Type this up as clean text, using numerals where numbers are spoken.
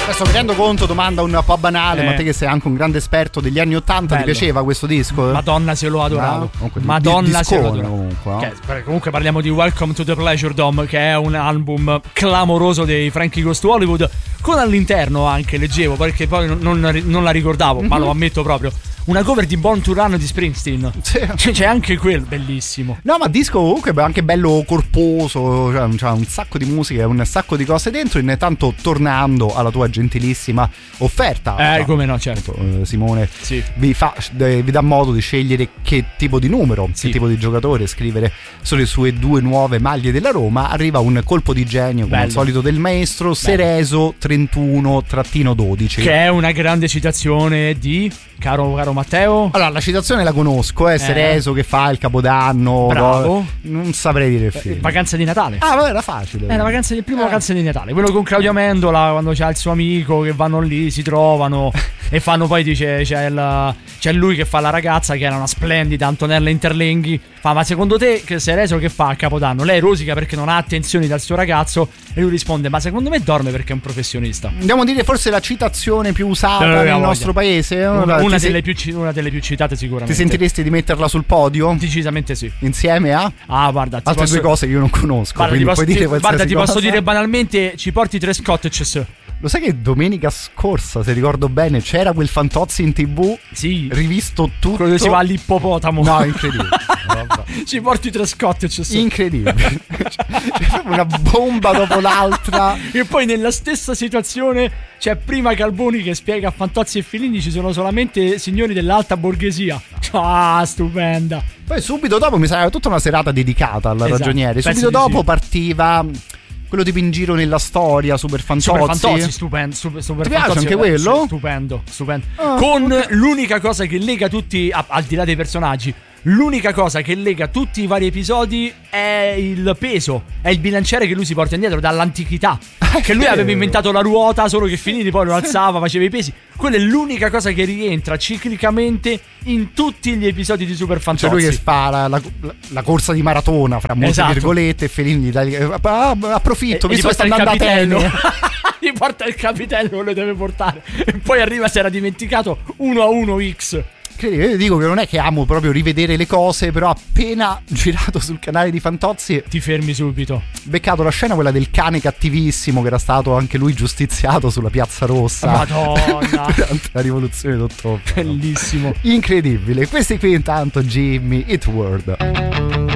Adesso mi rendo conto, domanda un po' banale, ma te che sei anche un grande esperto degli anni '80, ti piaceva questo disco? Madonna se lo adoravo. No? Madonna se lo adoravo. Comunque, no? Comunque parliamo di Welcome to the Pleasure Dome, che è un album clamoroso dei Frankie Goes to Hollywood, con all'interno anche, leggevo, perché poi non la ricordavo, ma lo ammetto proprio, una cover di Born to Run di Springsteen. Sì. C'è anche quel bellissimo. No, ma disco comunque anche bello corposo, c'ha un sacco di musica, un sacco di cose dentro. Intanto tornando alla tua gentilissima offerta, come no, certo, Simone, sì, vi dà modo di scegliere che tipo di numero, che tipo di giocatore scrivere sulle sue 2 nuove maglie della Roma. Arriva un colpo di genio, come al solito, del maestro Cerezo 31-12, che è una grande citazione di caro Matteo. Allora, la citazione la conosco, Cerezo che fa il Capodanno. Bravo. Non saprei dire il film. Vacanza di Natale. Vabbè, era facile. È la vacanza di Vacanza di Natale, quello con Claudio Amendola, quando c'ha il suo amico che vanno lì, si trovano e fanno, poi dice c'è lui che fa la ragazza, che era una splendida Antonella Interlenghi, fa: ma secondo te che Cerezo che fa a Capodanno? Lei rosica perché non ha attenzioni dal suo ragazzo, e lui risponde: ma secondo me dorme perché è un professionista. Andiamo a dire forse la citazione più usata nel nostro paese, una delle più citate sicuramente. Ti sentiresti di metterla sul podio? Decisamente sì. Insieme a? Guarda, altre 2 cose che io non conosco. Guarda, ti posso dire banalmente, ci porti 3 scotches. Lo sai che domenica scorsa, se ricordo bene, c'era quel Fantozzi in TV? Sì. Rivisto tutto. Quello che si va all'ippopotamo. No, incredibile. Ci porti 3 scotches. Incredibile. Una bomba dopo l'altra. E poi nella stessa situazione c'è prima Calboni che spiega a Fantozzi e Filini ci sono solamente signori dell'alta borghesia. Stupenda. Poi subito dopo mi sarà tutta una serata dedicata al ragioniere. Subito dopo partiva quello tipo In giro nella storia, Super Fantozzi, stupendo. Super Ti piace anche quello? Stupendo. Con l'unica cosa che lega tutti, al di là dei personaggi, l'unica cosa che lega tutti i vari episodi è il peso, è il bilanciere che lui si porta indietro dall'antichità. Che lui aveva inventato la ruota, solo che Finiti poi lo alzava, faceva i pesi. Quella è l'unica cosa che rientra ciclicamente in tutti gli episodi di Super Fantozzi. C'è lui che fa la corsa di maratona, fra molte virgolette, e Fellini approfitto, visto che sta andando a Atene. Gli porta il capitello, lo deve portare. E poi arriva, si era dimenticato 1-1X. Io dico che non è che amo proprio rivedere le cose, però appena girato sul canale di Fantozzi ti fermi subito. Beccato la scena, quella del cane cattivissimo, che era stato anche lui giustiziato sulla Piazza Rossa. Madonna. Durante la rivoluzione d'ottobre. Bellissimo. Incredibile. Questi qui intanto Jimmy Eat World.